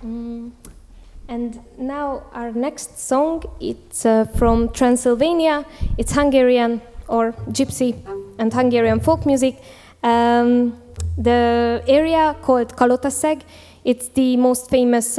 And now our next song, it's from Transylvania. It's Hungarian or Gypsy and Hungarian folk music. The area called Kalotaszeg, it's the most famous